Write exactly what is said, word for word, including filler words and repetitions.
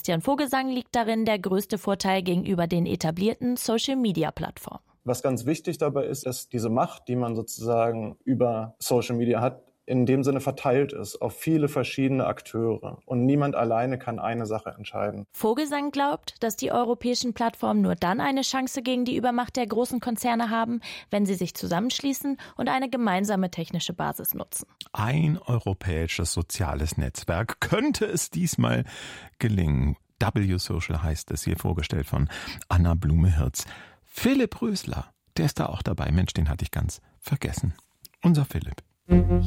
Christian Vogelsang liegt darin der größte Vorteil gegenüber den etablierten Social-Media-Plattformen. Was ganz wichtig dabei ist, dass diese Macht, die man sozusagen über Social Media hat, in dem Sinne verteilt ist auf viele verschiedene Akteure. Und niemand alleine kann eine Sache entscheiden. Vogelsang glaubt, dass die europäischen Plattformen nur dann eine Chance gegen die Übermacht der großen Konzerne haben, wenn sie sich zusammenschließen und eine gemeinsame technische Basis nutzen. Ein europäisches soziales Netzwerk könnte es diesmal gelingen. W-Social heißt es, hier vorgestellt von Anna Blume-Hirz. Philipp Rösler, der ist da auch dabei. Mensch, den hatte ich ganz vergessen. Unser Philipp.